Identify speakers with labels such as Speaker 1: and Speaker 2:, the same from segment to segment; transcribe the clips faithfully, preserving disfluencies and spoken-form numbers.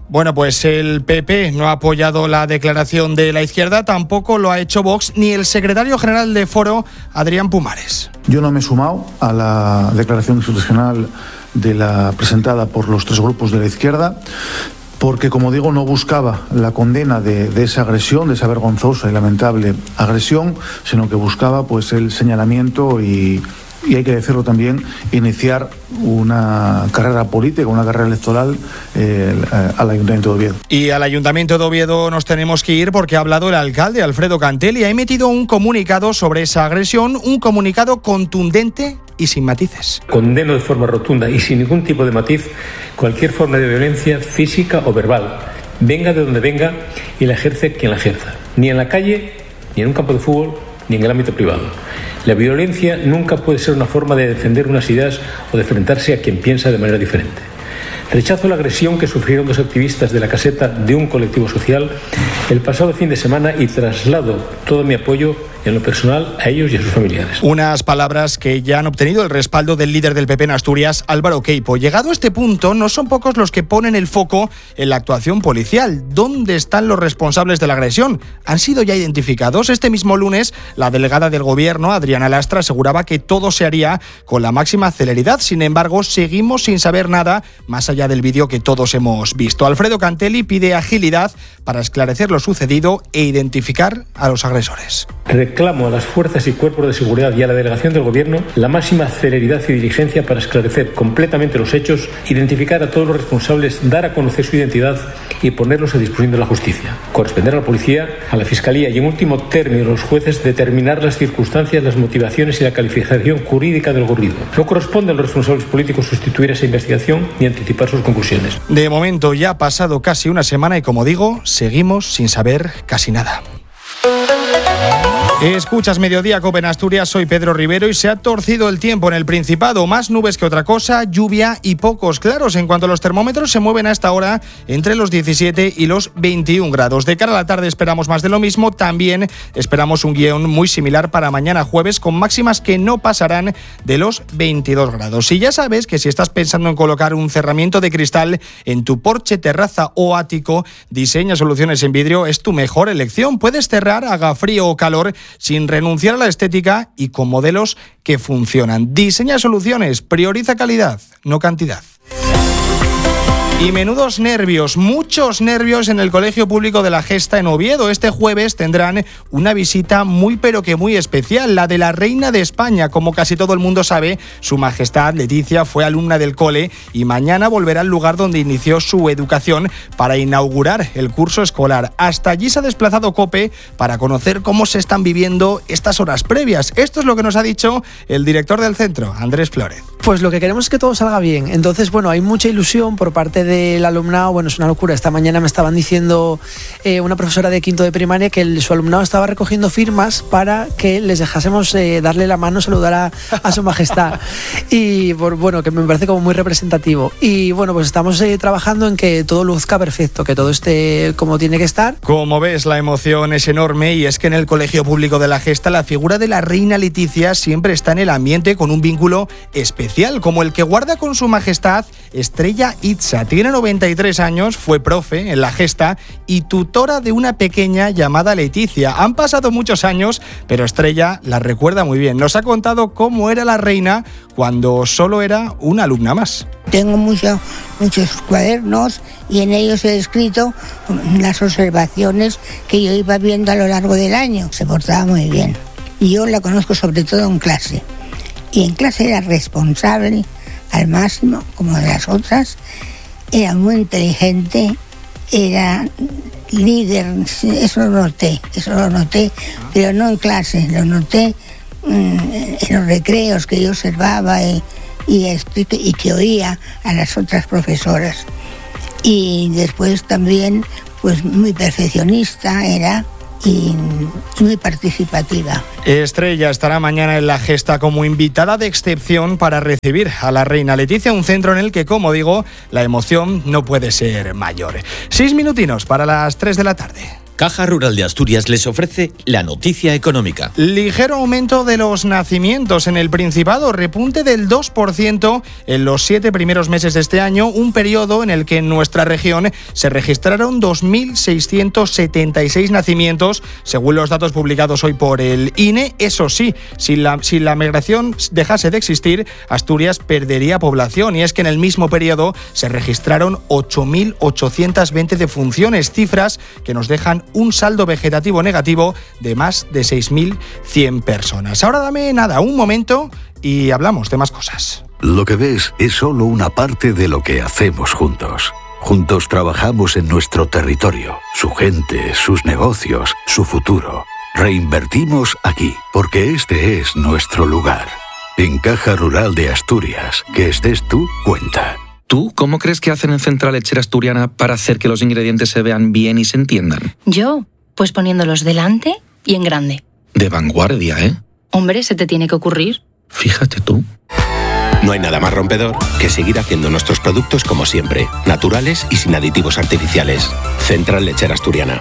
Speaker 1: Bueno, pues el P P no ha apoyado la declaración de la izquierda, tampoco lo ha hecho Vox ni el secretario general de Foro, Adrián Pumares.
Speaker 2: Yo no me he sumado a la declaración institucional de la presentada por los tres grupos de la izquierda, porque, como digo, no buscaba la condena de, de esa agresión, de esa vergonzosa y lamentable agresión, sino que buscaba pues el señalamiento y, y hay que decirlo también, iniciar una carrera política, una carrera electoral eh, al Ayuntamiento de Oviedo.
Speaker 1: Y al Ayuntamiento de Oviedo nos tenemos que ir porque ha hablado el alcalde Alfredo Cantel y ha emitido un comunicado sobre esa agresión, un comunicado contundente y sin matices.
Speaker 3: Condeno de forma rotunda y sin ningún tipo de matiz cualquier forma de violencia física o verbal, venga de donde venga y la ejerce quien la ejerza, ni en la calle, ni en un campo de fútbol, ni en el ámbito privado. La violencia nunca puede ser una forma de defender unas ideas o de enfrentarse a quien piensa de manera diferente. Rechazo la agresión que sufrieron dos activistas de la caseta de un colectivo social el pasado fin de semana y traslado todo mi apoyo en lo personal a ellos y a sus familiares.
Speaker 1: Unas palabras que ya han obtenido el respaldo del líder del P P en Asturias, Álvaro Queipo. Llegado a este punto, no son pocos los que ponen el foco en la actuación policial. ¿Dónde están los responsables de la agresión? ¿Han sido ya identificados? Este mismo lunes, la delegada del Gobierno, Adriana Lastra, aseguraba que todo se haría con la máxima celeridad. Sin embargo, seguimos sin saber nada, más allá del vídeo que todos hemos visto. Alfredo Cantelli pide agilidad para esclarecer lo sucedido e identificar a los agresores.
Speaker 3: Reclamo a las fuerzas y cuerpos de seguridad y a la delegación del Gobierno la máxima celeridad y diligencia para esclarecer completamente los hechos, identificar a todos los responsables, dar a conocer su identidad y ponerlos a disposición de la justicia. Corresponder a la policía, a la Fiscalía y, en último término, a los jueces determinar las circunstancias, las motivaciones y la calificación jurídica del ocurrido. No corresponde a los responsables políticos sustituir esa investigación ni anticipar sus conclusiones.
Speaker 1: De momento ya ha pasado casi una semana y, como digo, seguimos sin saber casi nada. Escuchas Mediodía Cope en Asturias, soy Pedro Rivero y se ha torcido el tiempo en el Principado. Más nubes que otra cosa, lluvia y pocos claros. En cuanto a los termómetros, se mueven a esta hora entre los diecisiete y los veintiún grados. De cara a la tarde esperamos más de lo mismo. También esperamos un guión muy similar para mañana jueves, con máximas que no pasarán de los veintidós grados. Y ya sabes que si estás pensando en colocar un cerramiento de cristal en tu porche, terraza o ático, Diseña Soluciones en Vidrio es tu mejor elección. Puedes cerrar, haga frío o calor, sin renunciar a la estética y con modelos que funcionan. Diseña Soluciones, prioriza calidad, no cantidad. Y menudos nervios, muchos nervios en el Colegio Público de la Gesta en Oviedo. Este jueves tendrán una visita muy pero que muy especial, la de la Reina de España. Como casi todo el mundo sabe, Su Majestad Leticia fue alumna del cole y mañana volverá al lugar donde inició su educación para inaugurar el curso escolar. Hasta allí se ha desplazado COPE para conocer cómo se están viviendo estas horas previas. Esto es lo que nos ha dicho el director del centro, Andrés Flórez.
Speaker 4: Pues lo que queremos es que todo salga bien. Entonces, bueno, hay mucha ilusión por parte del alumnado. Bueno, es una locura. Esta mañana me estaban diciendo eh, una profesora de quinto de primaria que el, su alumnado estaba recogiendo firmas para que les dejásemos eh, darle la mano, saludar a, a su majestad. Y por, bueno, que me parece como muy representativo. Y bueno, pues estamos eh, trabajando en que todo luzca perfecto, que todo esté como tiene que estar.
Speaker 1: Como ves, la emoción es enorme y es que en el Colegio Público de la Gesta la figura de la Reina Leticia siempre está en el ambiente con un vínculo especial, como el que guarda con Su Majestad Estrella Itza. Tiene noventa y tres años, fue profe en la Gesta y tutora de una pequeña llamada Leticia. Han pasado muchos años, pero Estrella la recuerda muy bien. Nos ha contado cómo era la reina cuando solo era una alumna más.
Speaker 5: Tengo mucho, muchos cuadernos y en ellos he escrito las observaciones que yo iba viendo a lo largo del año. Se portaba muy bien. Y yo la conozco sobre todo en clase. Y en clase era responsable al máximo, como de las otras. Era muy inteligente, era líder, eso lo noté, eso lo noté, pero no en clase, lo noté mmm, en los recreos que yo observaba y, y, y que oía a las otras profesoras. Y después también, pues muy perfeccionista era. Y muy participativa.
Speaker 1: Estrella estará mañana en la Gesta como invitada de excepción para recibir a la Reina Leticia, un centro en el que, como digo, la emoción no puede ser mayor. Seis minutinos para las tres de la tarde.
Speaker 6: Caja Rural de Asturias les ofrece la noticia económica.
Speaker 1: Ligero aumento de los nacimientos en el Principado, repunte del dos por ciento en los siete primeros meses de este año, un periodo en el que en nuestra región se registraron dos mil seiscientos setenta y seis nacimientos, según los datos publicados hoy por el I N E. Eso sí, si la, si la migración dejase de existir, Asturias perdería población, y es que en el mismo periodo se registraron ocho mil ochocientos veinte defunciones, cifras que nos dejan un saldo vegetativo negativo de más de seis mil cien personas. Ahora dame nada, un momento y hablamos de más cosas.
Speaker 7: Lo que ves es solo una parte de lo que hacemos juntos. Juntos trabajamos en nuestro territorio, su gente, sus negocios, su futuro. Reinvertimos aquí, porque este es nuestro lugar. En Caja Rural de Asturias, que estés tú, cuenta.
Speaker 8: ¿Tú cómo crees que hacen en Central Lechera Asturiana para hacer que los ingredientes se vean bien y se entiendan?
Speaker 9: Yo, pues poniéndolos delante y en grande.
Speaker 8: De vanguardia, ¿eh?
Speaker 9: Hombre, se te tiene que ocurrir.
Speaker 8: Fíjate tú.
Speaker 10: No hay nada más rompedor que seguir haciendo nuestros productos como siempre, naturales y sin aditivos artificiales. Central Lechera Asturiana.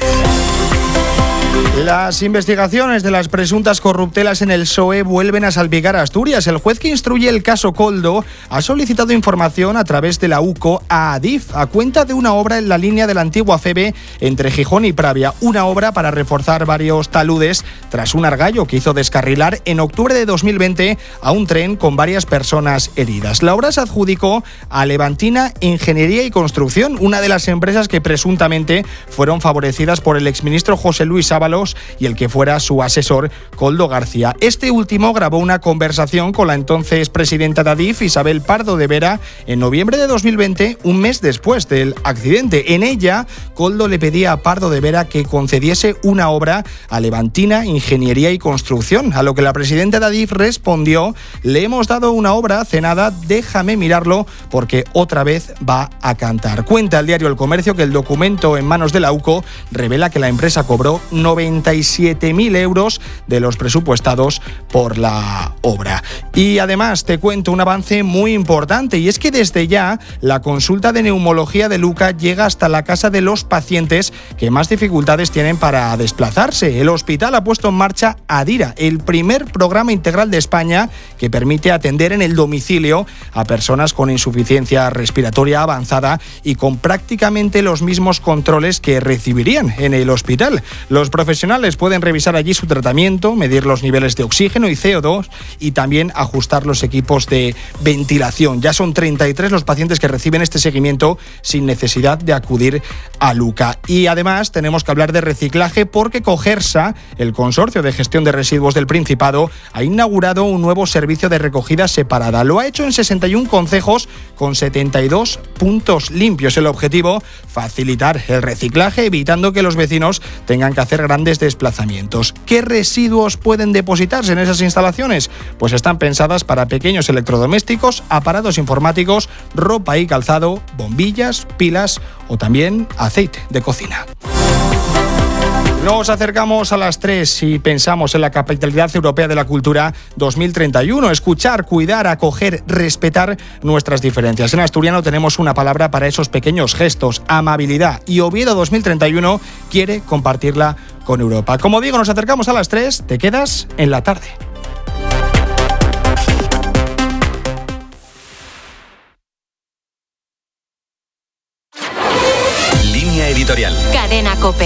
Speaker 1: Las investigaciones de las presuntas corruptelas en el P S O E vuelven a salpicar a Asturias. El juez que instruye el caso Koldo ha solicitado información a través de la U C O a Adif a cuenta de una obra en la línea de la antigua F E B E entre Gijón y Pravia, una obra para reforzar varios taludes tras un argallo que hizo descarrilar en octubre de dos mil veinte a un tren con varias personas heridas. La obra se adjudicó a Levantina Ingeniería y Construcción, una de las empresas que presuntamente fueron favorecidas por el exministro José Luis Ábalos y el que fuera su asesor, Koldo García. Este último grabó una conversación con la entonces presidenta de Adif, Isabel Pardo de Vera, en noviembre de dos mil veinte, un mes después del accidente. En ella, Koldo le pedía a Pardo de Vera que concediese una obra a Levantina Ingeniería y Construcción, a lo que la presidenta de Adif respondió: le hemos dado una obra, cenada, déjame mirarlo porque otra vez va a cantar. Cuenta el diario El Comercio que el documento en manos de la U C O revela que la empresa cobró noventa y siete mil euros de los presupuestados por la obra. Y además te cuento un avance muy importante, y es que desde ya la consulta de neumología de Luca llega hasta la casa de los pacientes que más dificultades tienen para desplazarse. El hospital ha puesto en marcha Adira, el primer programa integral de España que permite atender en el domicilio a personas con insuficiencia respiratoria avanzada y con prácticamente los mismos controles que recibirían en el hospital. Los profesionales pueden revisar allí su tratamiento, medir los niveles de oxígeno y C O dos y también ajustar los equipos de ventilación. Ya son treinta y tres los pacientes que reciben este seguimiento sin necesidad de acudir a Luca. Y además tenemos que hablar de reciclaje porque Cogersa, el consorcio de gestión de residuos del Principado, ha inaugurado un nuevo servicio de recogida separada. Lo ha hecho en sesenta y uno concejos con setenta y dos puntos limpios. El objetivo, facilitar el reciclaje, evitando que los vecinos tengan que hacer grandes desplazamientos. ¿Qué residuos pueden depositarse en esas instalaciones? Pues están pensadas para pequeños electrodomésticos, aparatos informáticos, ropa y calzado, bombillas, pilas o también aceite de cocina. Nos acercamos a las tres y pensamos en la capitalidad europea de la cultura dos mil treinta y uno. Escuchar, cuidar, acoger, respetar nuestras diferencias. En asturiano tenemos una palabra para esos pequeños gestos: amabilidad. Y Oviedo dos mil treinta y uno quiere compartirla con Europa. Como digo, nos acercamos a las tres. Te quedas en la tarde.
Speaker 6: Línea editorial.
Speaker 9: Cadena COPE.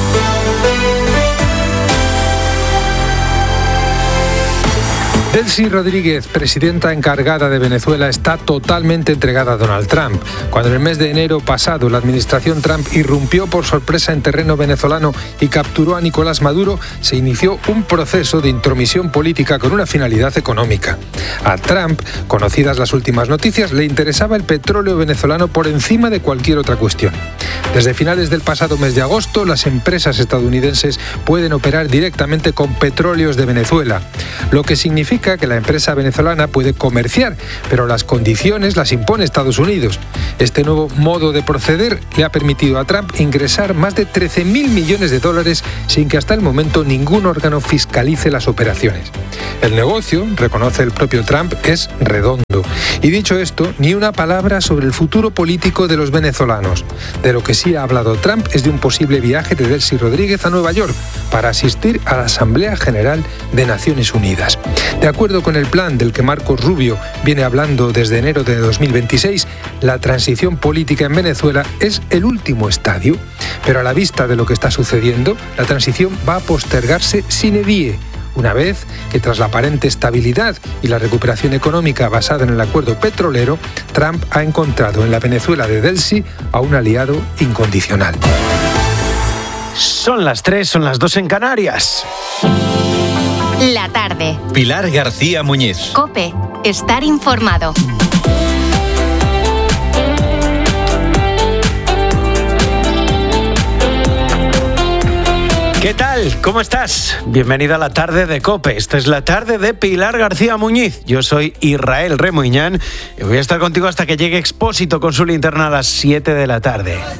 Speaker 11: Delcy Rodríguez, presidenta encargada de Venezuela, está totalmente entregada a Donald Trump. Cuando en el mes de enero pasado la administración Trump irrumpió por sorpresa en terreno venezolano y capturó a Nicolás Maduro, se inició un proceso de intromisión política con una finalidad económica. A Trump, conocidas las últimas noticias, le interesaba el petróleo venezolano por encima de cualquier otra cuestión. Desde finales del pasado mes de agosto, las empresas estadounidenses pueden operar directamente con petróleos de Venezuela, lo que significa significa que la empresa venezolana puede comerciar, pero las condiciones las impone Estados Unidos. Este nuevo modo de proceder le ha permitido a Trump ingresar más de trece mil millones de dólares sin que hasta el momento ningún órgano fiscalice las operaciones. El negocio, reconoce el propio Trump, es redondo. Y dicho esto, ni una palabra sobre el futuro político de los venezolanos. De lo que sí ha hablado Trump es de un posible viaje de Delcy Rodríguez a Nueva York para asistir a la Asamblea General de Naciones Unidas. De acuerdo con el plan del que Marcos Rubio viene hablando desde enero de dos mil veintiséis, la transición política en Venezuela es el último estadio. Pero a la vista de lo que está sucediendo, la transición va a postergarse sine die, una vez que tras la aparente estabilidad y la recuperación económica basada en el acuerdo petrolero, Trump ha encontrado en la Venezuela de Delcy a un aliado incondicional.
Speaker 12: Son las tres, son las dos en Canarias.
Speaker 13: La tarde.
Speaker 6: Pilar García Muñiz.
Speaker 13: COPE. Estar informado.
Speaker 12: ¿Qué tal? ¿Cómo estás? Bienvenida a la tarde de COPE. Esta es la tarde de Pilar García Muñiz. Yo soy Israel Remuñán y voy a estar contigo hasta que llegue Expósito con su linterna a las siete de la tarde.